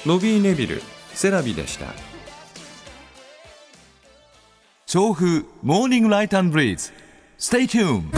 ロビー・ネビル、セラビでした。 調布モーニングライト&ブリーズ Stay tuned。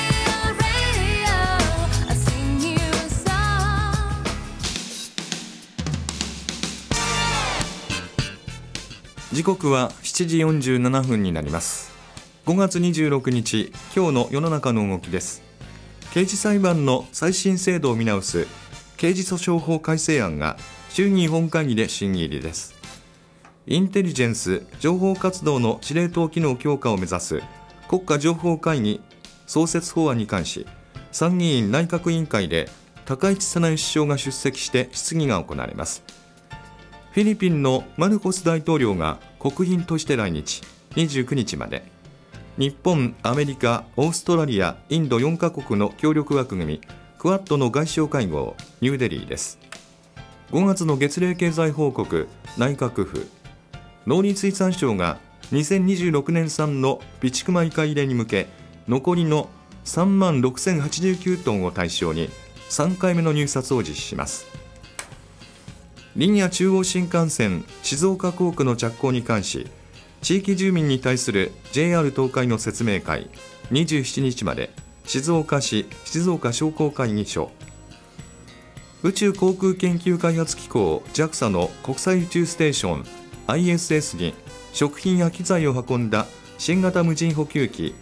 時刻は7時47分になります。5月26日、今日の世の中の動きです。刑事裁判の再審制度を見直す刑事訴訟法改正案が衆議院本会議で審議入りです。インテリジェンス情報活動の司令塔機能強化を目指す国家情報会議創設法案に関し、参議院内閣委員会で高市早苗首相が出席して質疑が行われます。フィリピンのマルコス大統領が国賓として来日、29日まで。日本、アメリカ、オーストラリア、インド4カ国の協力枠組みクアッドの外相会合、ニューデリーです。5月の月例経済報告、内閣府。農林水産省が2026年産の備蓄米買い入れに向け、残りの3万6089トンを対象に3回目の入札を実施します。リニア中央新幹線静岡工区の着工に関し、地域住民に対する JR 東海の説明会、27日まで静岡市静岡商工会議所。宇宙航空研究開発機構 JAXA の国際宇宙ステーション ISS に食品や機材を運んだ新型無人補給機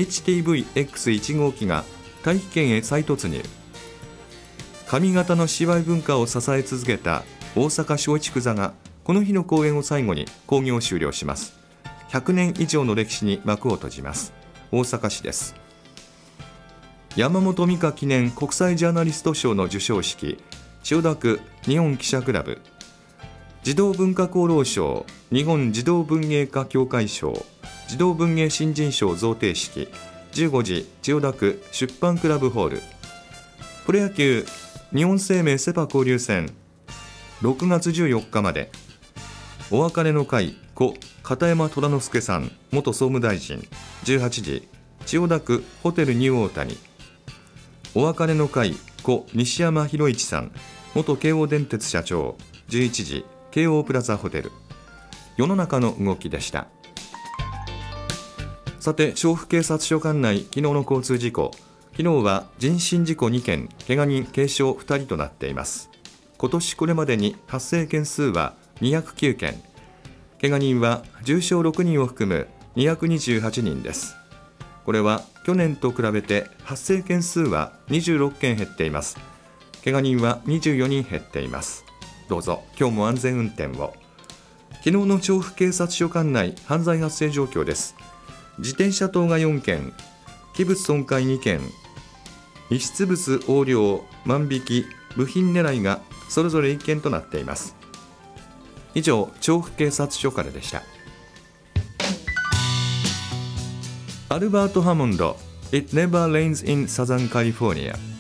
HTV-X1 号機が大気圏へ再突入。上方の芝居文化を支え続けた大阪松竹座がこの日の公演を最後に興行を終了します。100年以上の歴史に幕を閉じます。大阪市です。山本美香記念国際ジャーナリスト賞の授賞式、千代田区日本記者クラブ。児童文化功労賞、日本児童文芸家協会賞、児童文芸新人賞贈呈式、15時千代田区出版クラブホール。プロ野球日本生命セパ交流戦6月14日まで。お別れの会故片山虎之助さん元総務大臣、18時千代田区ホテルニューオータニ。お別れの会故西山博一さん元京王電鉄社長、11時京王プラザホテル。世の中の動きでした。さて、調布警察署管内昨日の交通事故、昨日は人身事故2件、怪我人軽傷2人となっています。今年これまでに発生件数は209件、怪我人は重傷6人を含む228人です。これは去年と比べて発生件数は26件減っています。怪我人は24人減っています。どうぞ今日も安全運転を。昨日の調布警察署管内犯罪発生状況です。自転車盗が4件、器物損壊2件、遺失物横領、万引き、部品狙いがそれぞれ1件となっています。以上、調布警察署からでした。アルバート・ハモンド It Never Rains in Southern California。